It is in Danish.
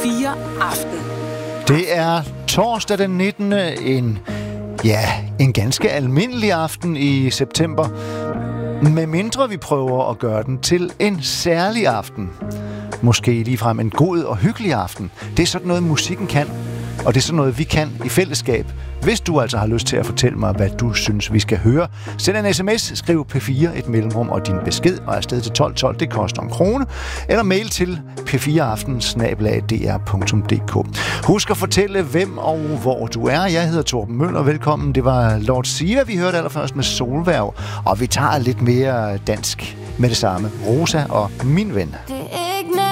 P4 Aften. Det er torsdag den 19. En ganske almindelig aften i september. Med mindre vi prøver at gøre den til en særlig aften. Måske ligefrem en god og hyggelig aften. Det er sådan noget, musikken kan. Og det er sådan noget, vi kan i fællesskab. Hvis du altså har lyst til at fortælle mig, hvad du synes, vi skal høre, send en sms, skriv P4, et mellemrum og din besked, og afsted til 1212, det koster 1 krone, eller mail til p4aften@dr.dk. Husk at fortælle, hvem og hvor du er. Jeg hedder Torben Møller, velkommen. Det var Lord Siva, vi hørte allerførst med Solværv, og vi tager lidt mere dansk med det samme. Rosa og Min Ven.